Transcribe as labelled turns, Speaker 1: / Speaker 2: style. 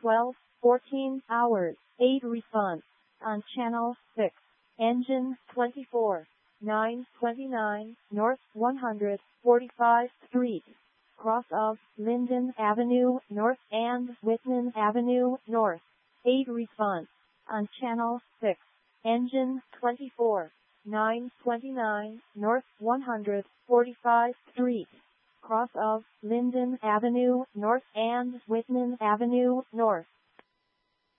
Speaker 1: 12:14 hours, 8 response. On channel 6. Engine 24. 929 North 145th Street. Cross of Linden Avenue North and Whitman Avenue North. 8 response. On channel 6. Engine 24. 929 North 145th Street. Cross of Linden Avenue North and Whitman Avenue North.